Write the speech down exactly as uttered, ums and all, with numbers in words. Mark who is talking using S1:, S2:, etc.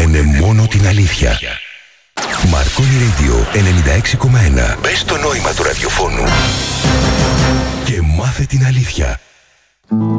S1: λένε μόνο την αλήθεια. Marconi Radio ενενήντα έξι κόμμα ένα. Μπες στο νόημα του ραδιοφώνου και μάθε την αλήθεια.